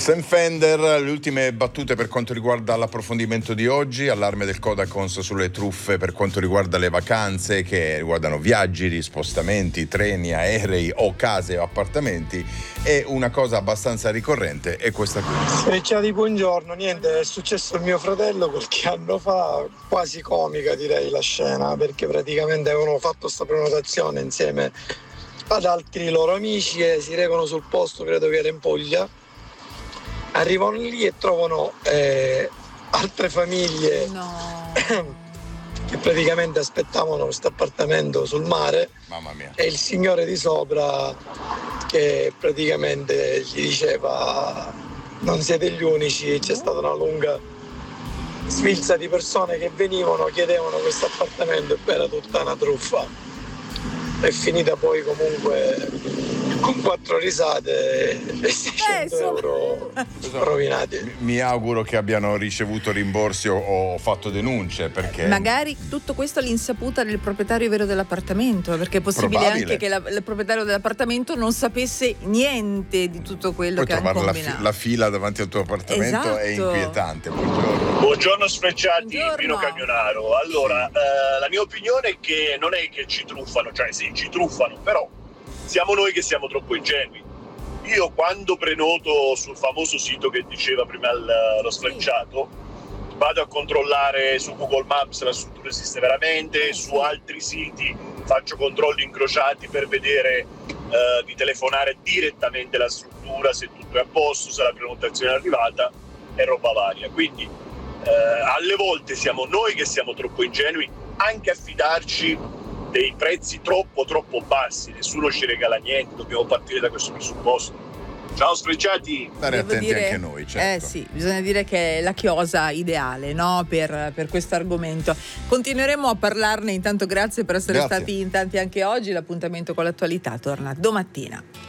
Sam Fender, le ultime battute per quanto riguarda l'approfondimento di oggi, allarme del Codacons sulle truffe per quanto riguarda le vacanze che riguardano viaggi, spostamenti, treni, aerei o case o appartamenti, e una cosa abbastanza ricorrente è questa qui. Ciao, buongiorno, niente, è successo a mio fratello qualche anno fa, quasi comica direi la scena, perché praticamente avevano fatto sta prenotazione insieme ad altri loro amici e si recano sul posto, credo che era in Puglia. Arrivano lì e trovano altre famiglie che praticamente aspettavano questo appartamento sul mare. Mamma mia. E il signore di sopra che praticamente gli diceva: non siete gli unici, c'è stata una lunga sfilza di persone che venivano, chiedevano questo appartamento, e era tutta una truffa. È finita poi comunque con 4 risate e 600 euro rovinati. Mi auguro che abbiano ricevuto rimborsi o fatto denunce, perché magari tutto questo all'insaputa del proprietario vero dell'appartamento, perché è possibile anche che il proprietario dell'appartamento non sapesse niente di tutto quello poi che ha trovare combinato. la fila davanti al tuo appartamento è inquietante. Buongiorno Sfrecciati, Pino Camionaro. Allora, la mia opinione è che non è che ci truffano, cioè sì, ci truffano, però siamo noi che siamo troppo ingenui. Io quando prenoto sul famoso sito che diceva prima lo Sfrecciato, vado a controllare su Google Maps se la struttura esiste veramente, su altri siti faccio controlli incrociati per vedere di telefonare direttamente alla struttura se tutto è a posto, se la prenotazione è arrivata e roba varia. Quindi alle volte siamo noi che siamo troppo ingenui anche a fidarci dei prezzi troppo bassi. Nessuno ci regala niente, dobbiamo partire da questo presupposto. Ciao Sfrecciati. Stare attenti anche noi, certo. Sì, bisogna dire che è la chiosa ideale, no? per questo argomento. Continueremo a parlarne. Intanto grazie per essere stati in tanti anche oggi. L'appuntamento con l'attualità torna domattina.